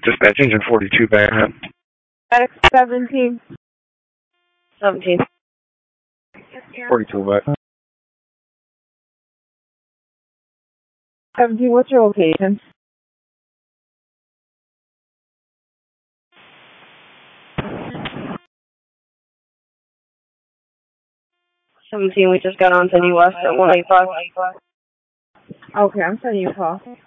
Dispatch engine 42 back. Medic 17. 17. 42 back. 17, what's your location? We just got on to New West at 185. Okay, I'm sending you a call.